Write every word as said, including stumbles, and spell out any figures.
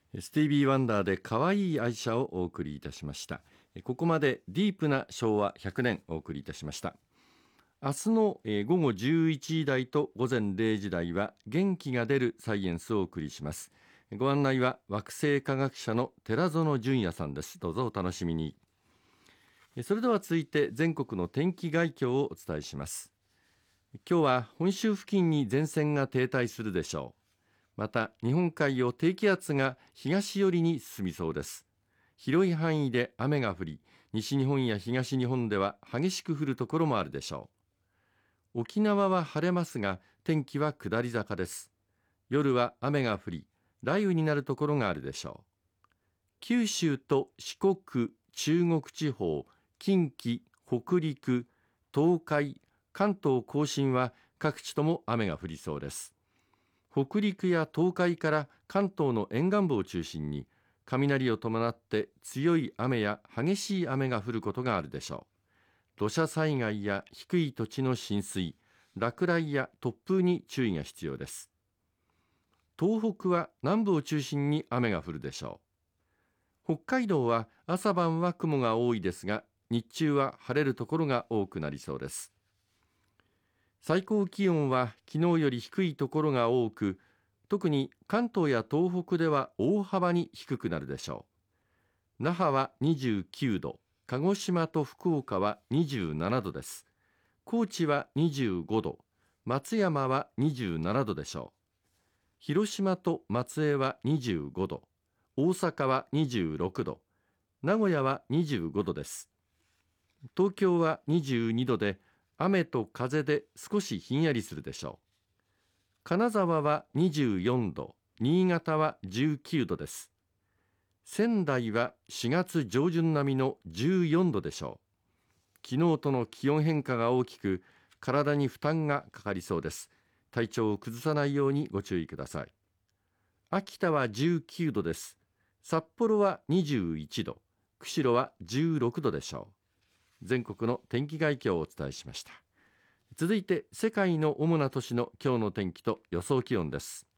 スティービー・ワンダーで可愛い愛車をお送りいたしました。ここまでディープな昭和ひゃくねんお送りいたしました。明日の午後じゅういちじ台と午前れいじ台は元気が出るサイエンスをお送りします。ご案内は惑星科学者の寺園純也さんです。どうぞお楽しみに。それでは続いて全国の天気概況をお伝えします。今日は本州付近に前線が停滞するでしょう。また日本海を低気圧が東寄りに進みそうです。広い範囲で雨が降り、西日本や東日本では激しく降るところもあるでしょう。沖縄は晴れますが天気は下り坂です。夜は雨が降り、雷雨になるところがあるでしょう。九州と四国、中国地方、近畿、北陸、東海、関東甲信は各地とも雨が降りそうです。北陸や東海から関東の沿岸部を中心に雷を伴って強い雨や激しい雨が降ることがあるでしょう。土砂災害や低い土地の浸水、落雷や突風に注意が必要です。東北は南部を中心に雨が降るでしょう。北海道は朝晩は雲が多いですが、日中は晴れるところが多くなりそうです。最高気温は昨日より低いところが多く、特に関東や東北では大幅に低くなるでしょう。那覇はにじゅうきゅうど、鹿児島と福岡はにじゅうななどです。高知はにじゅうごど、松山はにじゅうななどでしょう。広島と松江はにじゅうごど、大阪はにじゅうろくど、名古屋はにじゅうごどです。東京はにじゅうにどで、雨と風で少しひんやりするでしょう。金沢はにじゅうよんど、新潟はじゅうきゅうどです。仙台はしがつ上旬並みのじゅうよんどでしょう。昨日との気温変化が大きく、体に負担がかかりそうです。体調を崩さないようにご注意ください。秋田はじゅうきゅうどです。札幌はにじゅういちど、釧路はじゅうろくどでしょう。全国の天気概況をお伝えしました。続いて世界の主な都市の今日の天気と予想気温です。